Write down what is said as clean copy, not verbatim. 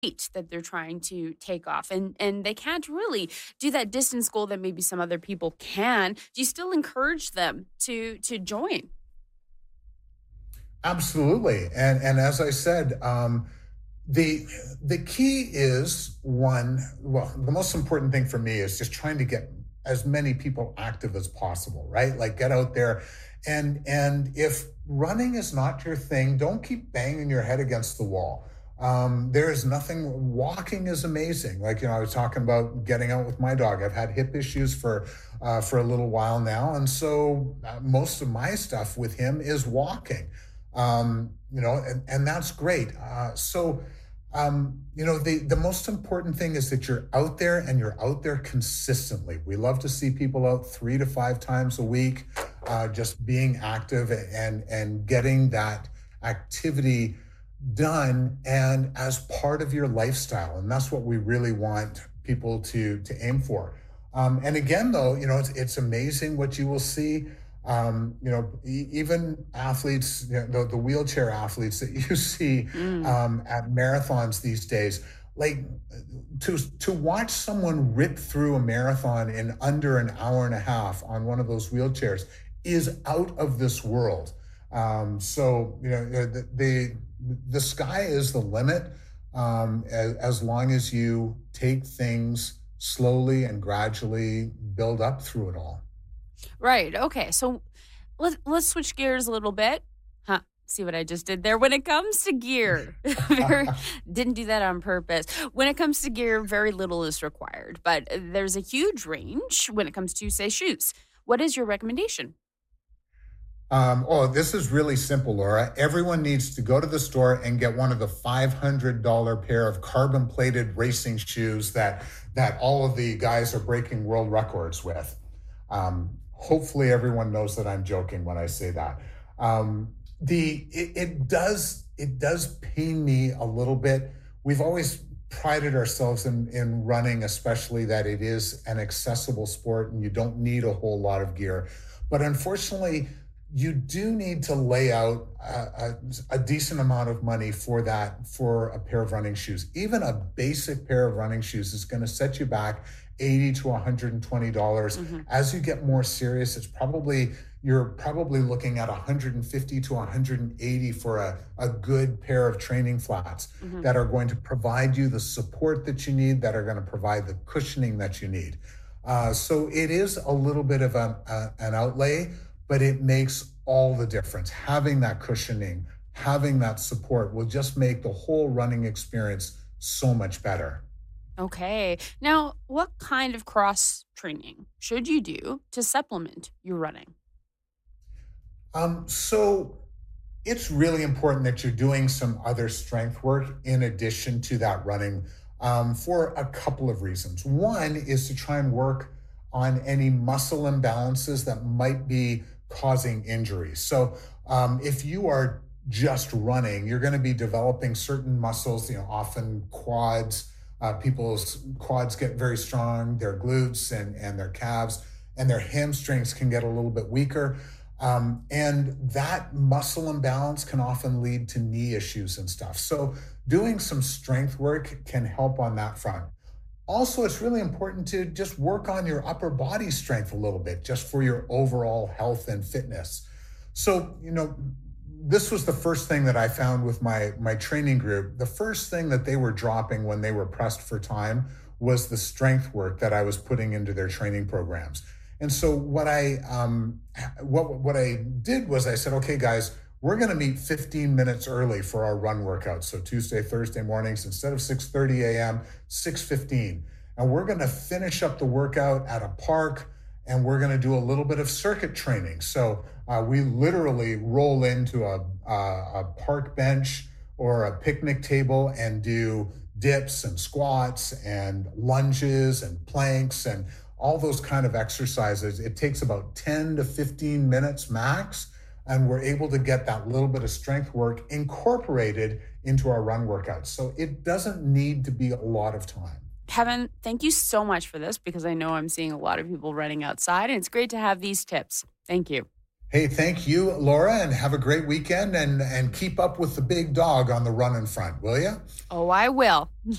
that they're trying to take off, and they can't really do that distance goal that maybe some other people can. Do you still encourage them to join? Absolutely. And as I said, the the key is the most important thing for me is just trying to get as many people active as possible, right? Like get out there, and if running is not your thing, don't keep banging your head against the wall. There is nothing. Walking is amazing. Like, I was talking about getting out with my dog. I've had hip issues for a little while now, and so most of my stuff with him is walking. And that's great. The most important thing is that you're out there and you're out there consistently. We love to see people out 3 to 5 times a week, just being active and getting that activity done and as part of your lifestyle. And that's what we really want people to aim for. And again, though, it's amazing what you will see. Even athletes, the wheelchair athletes that you see at marathons these days, like to watch someone rip through a marathon in under an hour and a half on one of those wheelchairs is out of this world. The sky is the limit, as long as you take things slowly and gradually build up through it all. Right. Okay. So let's switch gears a little bit. Huh. See what I just did there? When it comes to gear, didn't do that on purpose. When it comes to gear, very little is required, but there's a huge range when it comes to, say, shoes. What is your recommendation? This is really simple, Laura. Everyone needs to go to the store and get one of the $500 pair of carbon plated racing shoes that all of the guys are breaking world records with. Hopefully everyone knows that I'm joking when I say that. It does pain me a little bit. We've always prided ourselves in running, especially that it is an accessible sport and you don't need a whole lot of gear. But unfortunately, you do need to lay out a decent amount of money for a pair of running shoes. Even a basic pair of running shoes is going to set you back $80 to $120. As you get more serious, you're probably looking at $150 to $180 for a good pair of training flats that are going to provide you the support that you need, that are going to provide the cushioning that you need. So it is a little bit of an outlay, but it makes all the difference. Having that cushioning, having that support will just make the whole running experience so much better. Okay. Now, what kind of cross training should you do to supplement your running? So it's really important that you're doing some other strength work in addition to that running, for a couple of reasons. One is to try and work on any muscle imbalances that might be causing injuries. So if you are just running, you're going to be developing certain muscles, often quads. People's quads get very strong, their glutes and their calves, and their hamstrings can get a little bit weaker. And that muscle imbalance can often lead to knee issues and stuff. So doing some strength work can help on that front. Also, it's really important to just work on your upper body strength a little bit, just for your overall health and fitness. So, this was the first thing that I found with my training group. The first thing that they were dropping when they were pressed for time was the strength work that I was putting into their training programs. And so what I did was I said, okay, guys, we're going to meet 15 minutes early for our run workout. So Tuesday, Thursday mornings, instead of 6:30 a.m., 6:15. And we're going to finish up the workout at a park, and we're going to do a little bit of circuit training. So we literally roll into a park bench or a picnic table and do dips and squats and lunges and planks and all those kind of exercises. It takes about 10 to 15 minutes max, and we're able to get that little bit of strength work incorporated into our run workouts. So it doesn't need to be a lot of time. Kevin, thank you so much for this, because I know I'm seeing a lot of people running outside, and it's great to have these tips. Thank you. Hey, thank you, Laura, and have a great weekend and keep up with the big dog on the running front, will you? Oh, I will.